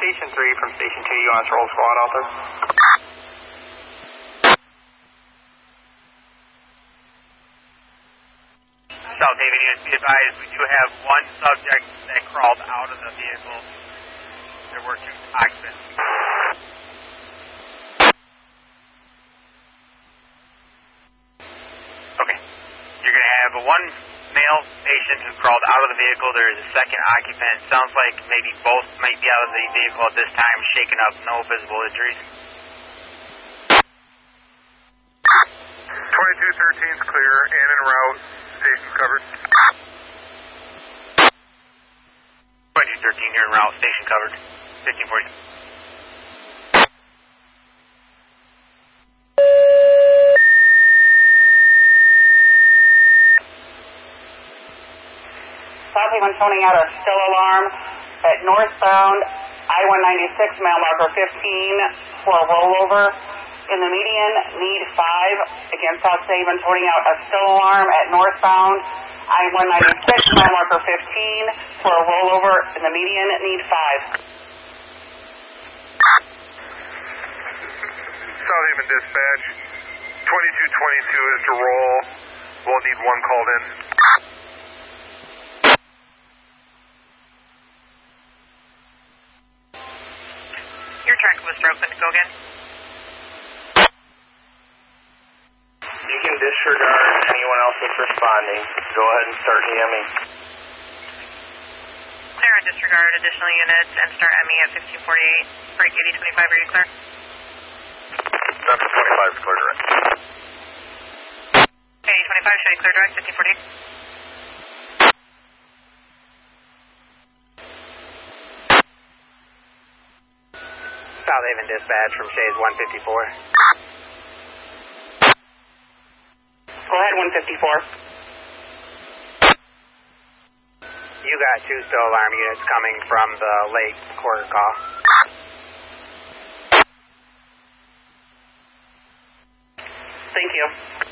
Station 3 from Station 2, you want us to roll squad out there? South Haven units, be advised, we do have one subject that crawled out of the vehicle. There were 2 occupants. Okay. You're going to have one male patient who crawled out of the vehicle. There is a second occupant. Sounds like maybe both might be out of the vehicle at this time, shaken up, no visible injuries. 2213 is clear, in and route, station's covered. 2213 here en route, station covered. 1540. South Haven phoning out a still alarm at northbound I-196, mile marker 15 for a rollover in the median, need 5. Again, South Haven phoning out a still alarm at northbound I-196, mile marker 15 for a rollover in the median, need 5. South Haven dispatch, 2222 is to roll. We'll need 1 called in. Your track was broken. Go again. You can disregard anyone else that's responding. Go ahead and start EME. Clear and disregard additional units and start ME at 1548. Break 8025, are you clear? After 25 is clear direct. 8025, show you clear direct, 1548. South Haven dispatch from Shays 154. Go ahead, 154. You got 2 still alarm units coming from the lake quarter call. Thank you.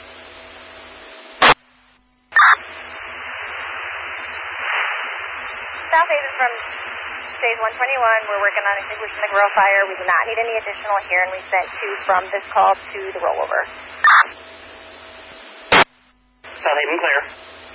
South Haven from Phase 121, we're working on extinguishing the grill fire. We do not need any additional here, and we sent 2 from this call to the rollover. South Haven clear.